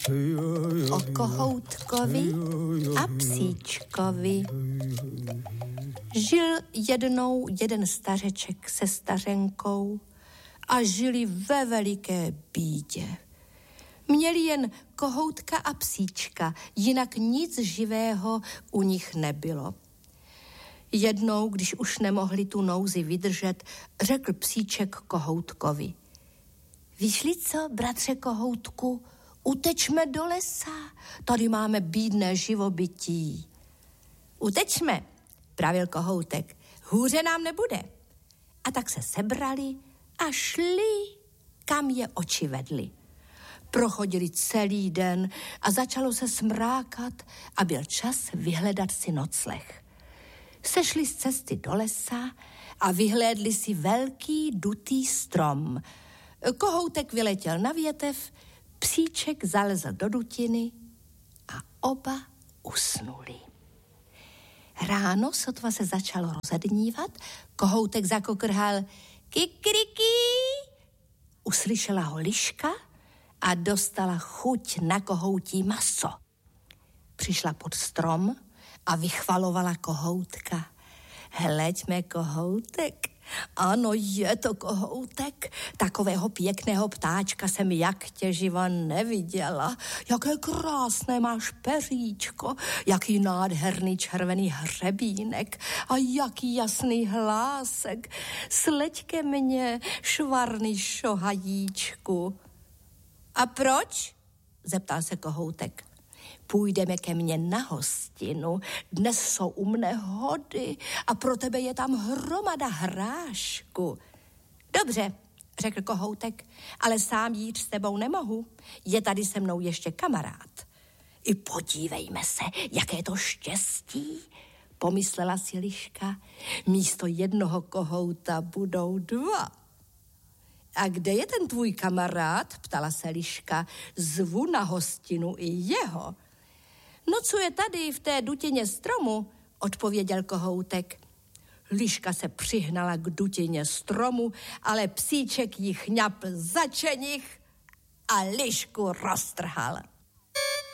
O kohoutkovi a psíčkovi. Žil jednou jeden stařeček se stařenkou a žili ve veliké bídě. Měli jen kohoutka a psíčka, jinak nic živého u nich nebylo. Jednou, když už nemohli tu nouzi vydržet, řekl psíček kohoutkovi: Víš-li co, bratře kohoutku, utečme do lesa, tady máme bídné živobytí. Utečme, pravil kohoutek, hůře nám nebude. A tak se sebrali a šli, kam je oči vedly. Prochodili celý den a začalo se smrákat a byl čas vyhledat si nocleh. Sešli z cesty do lesa a vyhlédli si velký dutý strom. Kohoutek vyletěl na větev, psíček zalezl do dutiny a oba usnuli. Ráno sotva se začalo rozednívat, kohoutek zakokrhal kikiriki. Uslyšela ho liška a dostala chuť na kohoutí maso. Přišla pod strom a vychvalovala kohoutka. Hleďme, kohoutek. Ano, je to kohoutek. Takového pěkného ptáčka jsem jak tě živa neviděla. Jaké krásné máš peříčko, jaký nádherný červený hřebínek a jaký jasný hlásek. Sleď ke mně, švarný šohajíčku. A proč? Zeptal se kohoutek. Půjdeme ke mně na hostinu. Dnes jsou u mne hody a pro tebe je tam hromada hrášku. Dobře, řekl kohoutek, ale sám jít s tebou nemohu. Je tady se mnou ještě kamarád. I podívejme se, jaké to štěstí, pomyslela si liška. Místo jednoho kohouta budou dva. A kde je ten tvůj kamarád? Ptala se liška. Zvu na hostinu i jeho. Nocuje tady v té dutině stromu, odpověděl kohoutek. Liška se přihnala k dutině stromu, ale psíček jí chňapl za čenich a lišku roztrhal.